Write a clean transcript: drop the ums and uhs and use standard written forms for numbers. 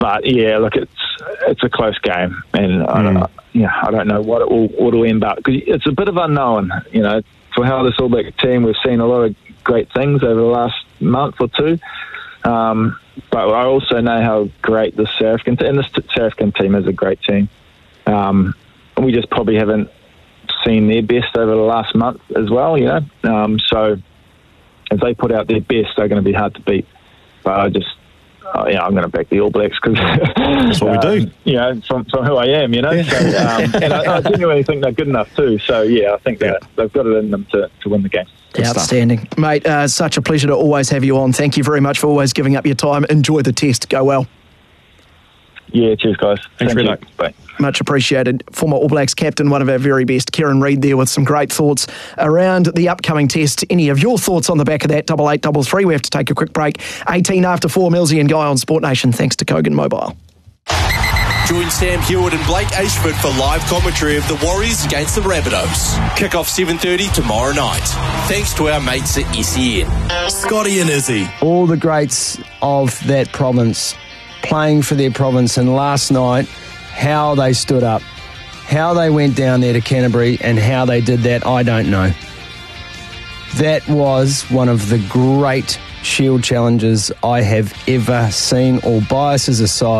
But yeah, look, it's a close game, and I don't know what it'll end up, because it's a bit of unknown. For how this All Black team, we've seen a lot of great things over the last month or two. But I also know how great the South African team, and this South African team is a great team. We just probably haven't seen their best over the last month as well, So if they put out their best, they're going to be hard to beat. But I'm going to back the All Blacks, because that's what we do. From who I am, So, and I genuinely think they're good enough too. So I think that they've got it in them to win the game. Outstanding. Mate, such a pleasure to always have you on. Thank you very much for always giving up your time. Enjoy the test. Go well. Yeah, cheers, guys. Thanks very much. Bye. Much appreciated. Former All Blacks captain, one of our very best, Kieran Read there with some great thoughts around the upcoming test. Any of your thoughts on the back of that? 8833. We have to take a quick break. 18 after 4, Millsy and Guy on Sport Nation, thanks to Kogan Mobile. Join Sam Hewitt and Blake Ashford for live commentary of the Warriors against the Rabbitohs. Kick off 7:30 tomorrow night. Thanks to our mates at SEN. Scotty and Izzy. All the greats of that province playing for their province, and last night, how they stood up, how they went down there to Canterbury, and how they did that, I don't know. That was one of the great Shield challenges I have ever seen, all biases aside.